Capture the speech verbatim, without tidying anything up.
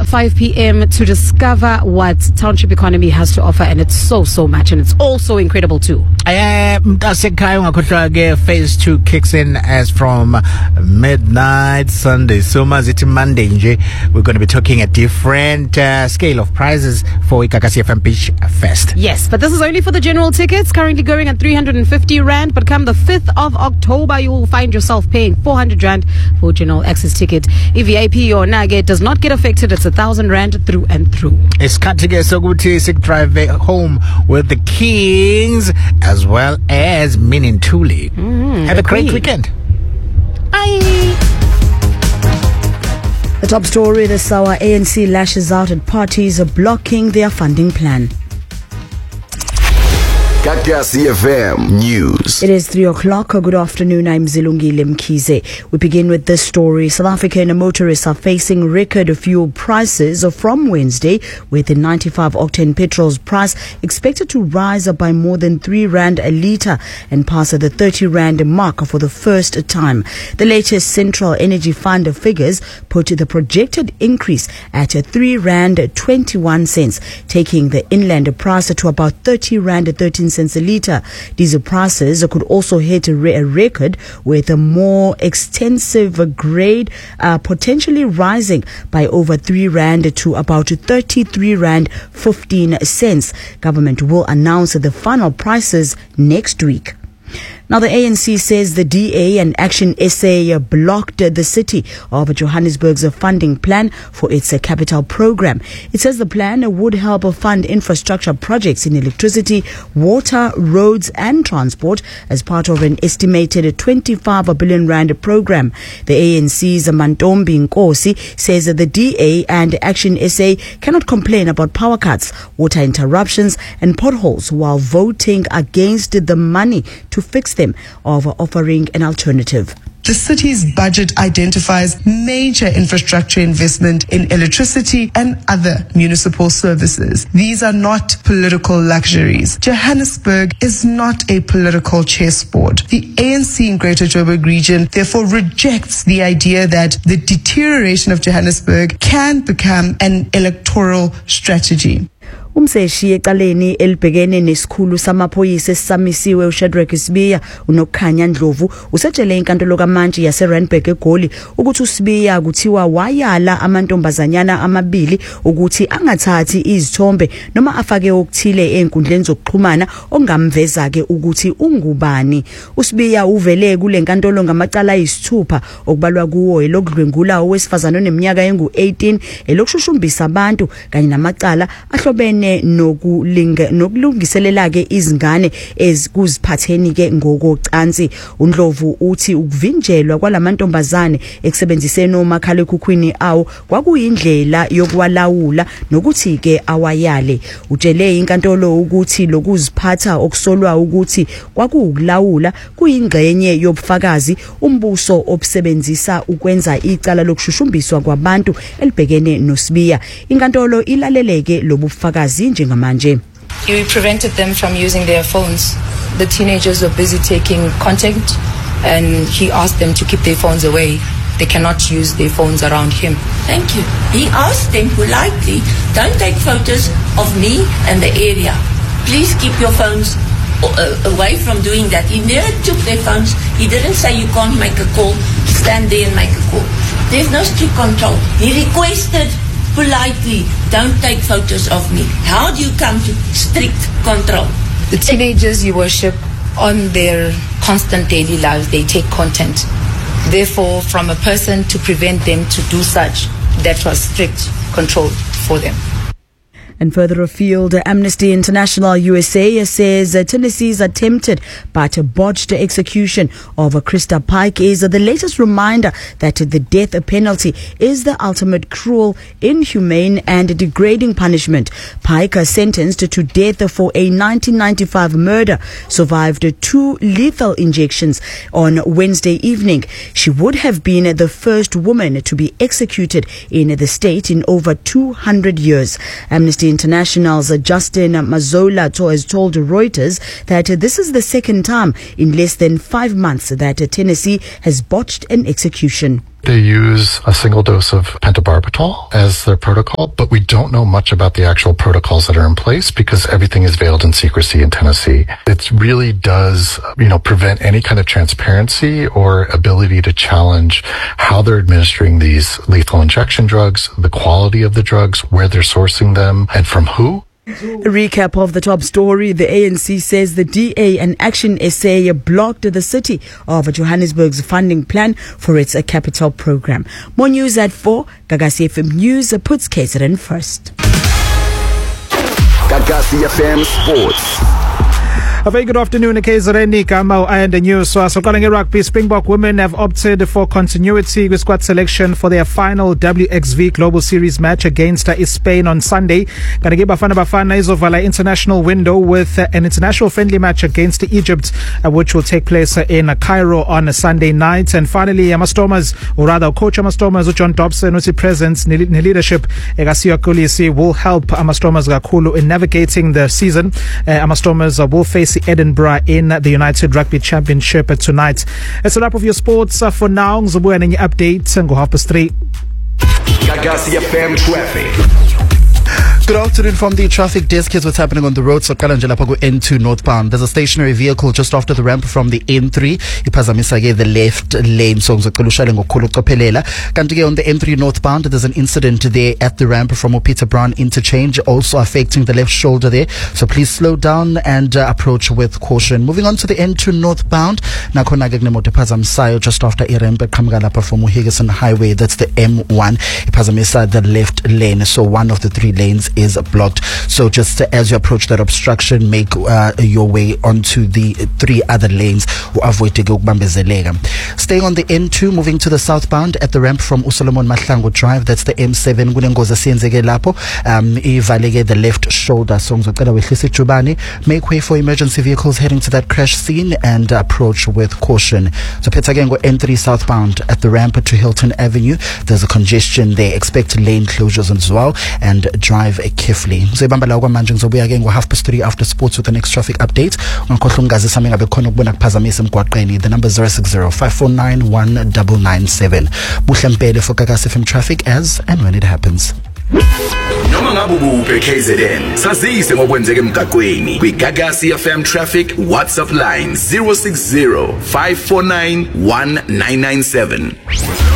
five p.m. to discover what Township Economy has to offer, and it's so, so much, and it's all so incredible too. Phase two kicks in as from midnight Sunday. So Maziti Monday, we're going to be talking a different uh, scale of prices for Ikakasi F M Beach Fest. Yes, but this is only for the general tickets, currently going at three hundred fifty rand. But come the fifth of October, you will find yourself paying four hundred rand for general access ticket. If V I P or Nugget does not get affected, it's one thousand rand through and through. It's Katige Soguti Sick Drive home with the Kings as well as Minin Tuli. Mm, Have a great weekend. Bye. The top story this hour: A N C lashes out at parties blocking their funding plan. Kakasi F M News. It is three o'clock. Good afternoon. I'm Zilungile Mkhize. We begin with this story. South African motorists are facing record fuel prices from Wednesday, with the ninety-five octane petrol's price expected to rise by more than three rand a litre and pass the thirty rand mark for the first time. The latest Central Energy Fund figures put the projected increase at three rand twenty-one cents, taking the inland price to about thirty rand thirteen cents a litre. Diesel prices could also hit a, re- a record, with a more extensive grade uh, potentially rising by over three rand to about thirty-three rand fifteen cents. Government will announce the final prices next week. Now, the A N C says the D A and Action S A blocked the city of Johannesburg's funding plan for its capital program. It says the plan would help fund infrastructure projects in electricity, water, roads and transport as part of an estimated twenty-five billion rand program. The A N C's Mantombi Nkosi says that the D A and Action S A cannot complain about power cuts, water interruptions and potholes while voting against the money to fix them, of offering an alternative. The city's budget identifies major infrastructure investment in electricity and other municipal services. These are not political luxuries. Johannesburg is not a political chessboard. The A N C in Greater Joburg region therefore rejects the idea that the deterioration of Johannesburg can become an electoral strategy. Umseshi ecaleni elibhekene nesikhulu samaphoyisa esisamisiwe uShadrack Sibiya unokukhanya Ndlovu usetshele inkantolo kaMantshi yaseRandburg eGoli ukuthi uSibiya kuthiwa wayala amantombazanyana amabili ukuthi angathathi izithombe noma afake okuthile enkundleni zokuxhumana ongamveza ke ukuthi ungubani. uSibiya uvele kule nkantolo ngamacala ayisithupha okubalwa kuwo elokudlwengula owesifazana oneminyaka engu eighteen, elokushushumbisa abantu kanye namacala ahlobene nokulinga nokulungiselela ke izingane ezikuziphatheni ke ngokocansi. uNdlovu uthi ukuvinjelwa kwalamantombazane ekusebenziseni umakhalekhukhwini awo kwakuyindlela yokwalawula nokuthi ke awayale. Utshele inkantolo ukuthi lokuziphatha okusolwa ukuthi kwakuwukulawula kuyingxenye yobufakazi umbuso obusebenzisa ukwenza icala lokushushumbiswa kwabantu elibhekene noSibiya. Inkantolo ilaleleke lobufakazi njengamanje. We prevented them from using their phones. The teenagers were busy taking content and he asked them to keep their phones away. They cannot use their phones around him. Thank you. He asked them politely, don't take photos of me and the area. Please keep your phones away from doing that. He never took their phones. He didn't say you can't make a call. Stand there and make a call. There's no strict control. He requested politely, don't take photos of me. How do you come to strict control? The teenagers you worship on their constant daily lives, they take content. Therefore, from a person to prevent them to do such, that was strict control for them. And further afield, Amnesty International U S A says uh, Tennessee's attempted but botched execution of uh, Krista Pike is uh, the latest reminder that the death penalty is the ultimate cruel, inhumane and degrading punishment. Pike, uh, sentenced to death for a nineteen ninety-five murder, survived two lethal injections on Wednesday evening. She would have been the first woman to be executed in the state in over two hundred years. Amnesty International's Justin Mazola has told Reuters that this is the second time in less than five months that Tennessee has botched an execution. They use a single dose of pentobarbital as their protocol, but we don't know much about the actual protocols that are in place because everything is veiled in secrecy in Tennessee. It really does, you know, prevent any kind of transparency or ability to challenge how they're administering these lethal injection drugs, the quality of the drugs, where they're sourcing them, and from who. A recap of the top story. The A N C says the D A and Action S A blocked the city of Johannesburg's funding plan for its capital program. More news at four. Gagasi F M News puts K Z N first. Gagasi F M Sports. A very good afternoon, K Z N Kamau and the news. So, so calling it rugby, Springbok women have opted for continuity with squad selection for their final W X V Global Series match against uh, Spain on Sunday. Gonna give Bafana Bafana Izovala international window with uh, an international friendly match against Egypt, uh, which will take place uh, in uh, Cairo on a Sunday night. And finally, Amastomas, or rather, Coach Amastomas, John Dobson, who's presence in leadership, Egasiwa Kolisi will help Amastomas Gakulu in navigating the season. Uh, Amastomas uh, will face Edinburgh in the United Rugby Championship tonight. That's a wrap of your sports uh, for now. Ngizobuyela nenye update ngo half past three. Gagasi F M traffic. Good afternoon from the traffic desk. Here's what's happening on the road. So Kalanjalapago N two northbound. There's a stationary vehicle just after the ramp from the N three. Iphazamisa the left lane. So Ngizokulushale ngokhulu qophelela. Kanti on the N three northbound, there's an incident there at the ramp from Peter Brown interchange, also affecting the left shoulder there. So please slow down and uh, approach with caution. Moving on to the N two northbound. Nakhona ke kunemoto ephazamisayo just after iramp eqhamuka lapha from Uhigerson Highway. That's the M one. Iphazamisa the left lane. So one of the three lanes is blocked. So just uh, as you approach that obstruction, make uh, your way onto the three other lanes who avoid to go kubambezeleka. Staying on the N two, moving to the southbound at the ramp from Usolomon Mahlangu Drive, that's the M seven. Kunengozi esiyenzeke lapho, um ivaleke the left shoulder. So ngizocela wehlise ijubane, make way for emergency vehicles heading to that crash scene and approach with caution. So phetha ke ngo N three southbound at the ramp to Hilton Avenue, there's a congestion there. Expect lane closures as well and drive carefully. Ngizobamba la kwamanje ngizobuya ke ngo half past three after sports with the next traffic update. Ngikhohle ungazisa mina bekhona ukubona kuphazamisa emgwaqeni. The number zero six zero five four nine one nine nine seven. Buhle mpele for Gagasi F M traffic as and when it happens. Noma ngabe ubuphe K Z N, sazise ngokwenzeka emgaqweni. Kwi Gagasi F M traffic WhatsApp line zero six zero five four nine one nine nine seven.